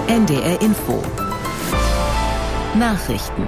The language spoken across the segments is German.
NDR Info. Nachrichten.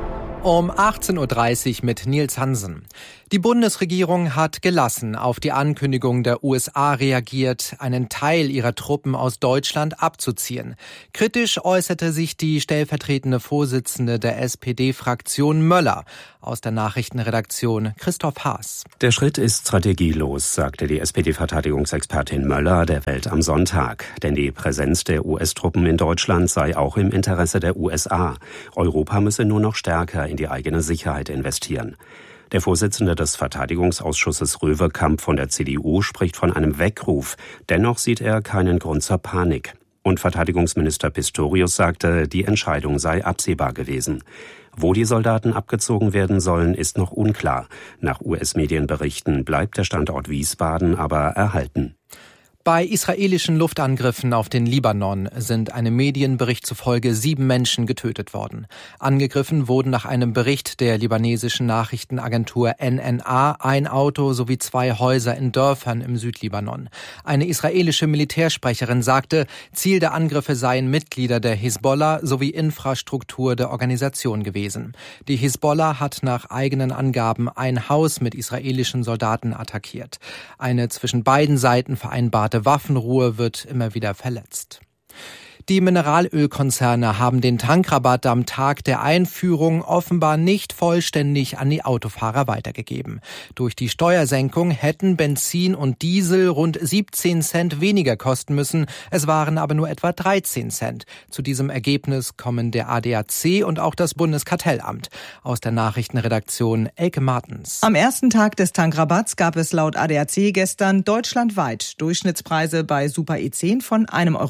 Um 18.30 Uhr mit Nils Hansen. Die Bundesregierung hat gelassen auf die Ankündigung der USA reagiert, einen Teil ihrer Truppen aus Deutschland abzuziehen. Kritisch äußerte sich die stellvertretende Vorsitzende der SPD-Fraktion Möller. Aus der Nachrichtenredaktion Christoph Haas. Der Schritt ist strategielos, sagte die SPD-Verteidigungsexpertin Möller der Welt am Sonntag. Denn die Präsenz der US-Truppen in Deutschland sei auch im Interesse der USA. Europa müsse nur noch stärker in die eigene Sicherheit investieren. Der Vorsitzende des Verteidigungsausschusses Röwekamp von der CDU spricht von einem Weckruf. Dennoch sieht er keinen Grund zur Panik. Und Verteidigungsminister Pistorius sagte, die Entscheidung sei absehbar gewesen. Wo die Soldaten abgezogen werden sollen, ist noch unklar. Nach US-Medienberichten bleibt der Standort Wiesbaden aber erhalten. Bei israelischen Luftangriffen auf den Libanon sind einem Medienbericht zufolge 7 Menschen getötet worden. Angegriffen wurden nach einem Bericht der libanesischen Nachrichtenagentur NNA ein Auto sowie 2 Häuser in Dörfern im Südlibanon. Eine israelische Militärsprecherin sagte, Ziel der Angriffe seien Mitglieder der Hisbollah sowie Infrastruktur der Organisation gewesen. Die Hisbollah hat nach eigenen Angaben ein Haus mit israelischen Soldaten attackiert. Eine zwischen beiden Seiten vereinbarte Waffenruhe wird immer wieder verletzt. Die Mineralölkonzerne haben den Tankrabatt am Tag der Einführung offenbar nicht vollständig an die Autofahrer weitergegeben. Durch die Steuersenkung hätten Benzin und Diesel rund 17 Cent weniger kosten müssen. Es waren aber nur etwa 13 Cent. Zu diesem Ergebnis kommen der ADAC und auch das Bundeskartellamt. Aus der Nachrichtenredaktion Elke Martens. Am ersten Tag des Tankrabatts gab es laut ADAC gestern deutschlandweit Durchschnittspreise bei Super E10 von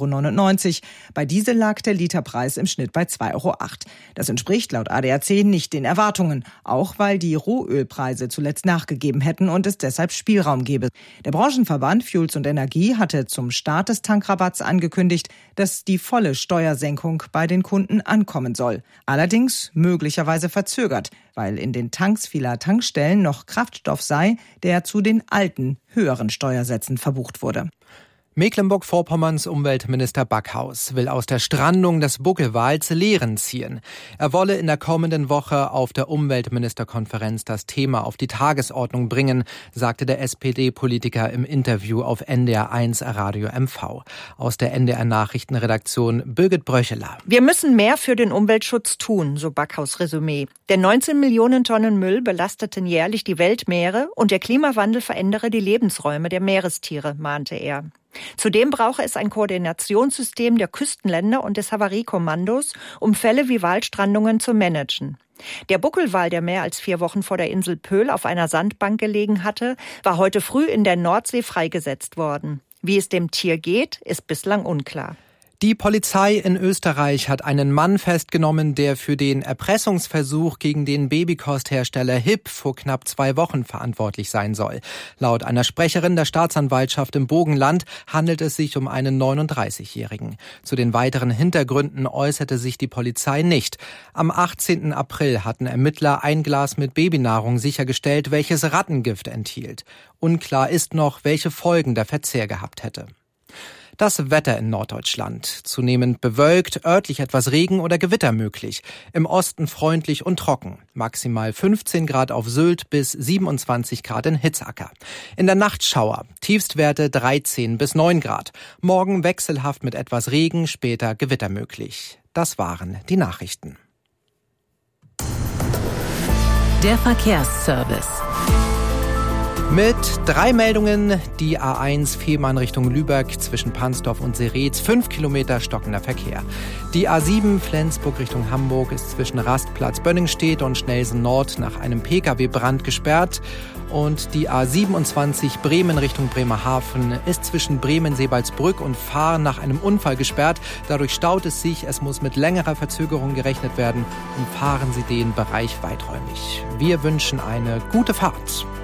1,99 €. Bei Diesel lag der Literpreis im Schnitt bei 2,08 €. Das entspricht laut ADAC nicht den Erwartungen, auch weil die Rohölpreise zuletzt nachgegeben hätten und es deshalb Spielraum gebe. Der Branchenverband Fuels und Energie hatte zum Start des Tankrabatts angekündigt, dass die volle Steuersenkung bei den Kunden ankommen soll. Allerdings möglicherweise verzögert, weil in den Tanks vieler Tankstellen noch Kraftstoff sei, der zu den alten, höheren Steuersätzen verbucht wurde. Mecklenburg-Vorpommerns Umweltminister Backhaus will aus der Strandung des Buckelwals Lehren ziehen. Er wolle in der kommenden Woche auf der Umweltministerkonferenz das Thema auf die Tagesordnung bringen, sagte der SPD-Politiker im Interview auf NDR1 Radio MV. Aus der NDR-Nachrichtenredaktion Birgit Bröcheler. Wir müssen mehr für den Umweltschutz tun, so Backhaus Resümee. Denn 19 Millionen Tonnen Müll belasteten jährlich die Weltmeere und der Klimawandel verändere die Lebensräume der Meerestiere, mahnte er. Zudem brauche es ein Koordinationssystem der Küstenländer und des Havariekommandos, um Fälle wie Walstrandungen zu managen. Der Buckelwal, der mehr als 4 Wochen vor der Insel Pöhl auf einer Sandbank gelegen hatte, war heute früh in der Nordsee freigesetzt worden. Wie es dem Tier geht, ist bislang unklar. Die Polizei in Österreich hat einen Mann festgenommen, der für den Erpressungsversuch gegen den Babykosthersteller HIP vor knapp 2 Wochen verantwortlich sein soll. Laut einer Sprecherin der Staatsanwaltschaft im Burgenland handelt es sich um einen 39-Jährigen. Zu den weiteren Hintergründen äußerte sich die Polizei nicht. Am 18. April hatten Ermittler ein Glas mit Babynahrung sichergestellt, welches Rattengift enthielt. Unklar ist noch, welche Folgen der Verzehr gehabt hätte. Das Wetter in Norddeutschland. Zunehmend bewölkt, örtlich etwas Regen oder Gewitter möglich. Im Osten freundlich und trocken. Maximal 15 Grad auf Sylt bis 27 Grad in Hitzacker. In der Nacht Schauer. Tiefstwerte 13 bis 9 Grad. Morgen wechselhaft mit etwas Regen, später Gewitter möglich. Das waren die Nachrichten. Der Verkehrsservice. Mit 3 Meldungen, die A1 Fehmarn Richtung Lübeck zwischen Pansdorf und Seretz, 5 Kilometer stockender Verkehr. Die A7 Flensburg Richtung Hamburg ist zwischen Rastplatz Bönningstedt und Schnelsen Nord nach einem Pkw-Brand gesperrt. Und die A27 Bremen Richtung Bremerhaven ist zwischen Bremen-Sebalsbrück und Fahr nach einem Unfall gesperrt. Dadurch staut es sich, es muss mit längerer Verzögerung gerechnet werden. Umfahren Sie den Bereich weiträumig. Wir wünschen eine gute Fahrt.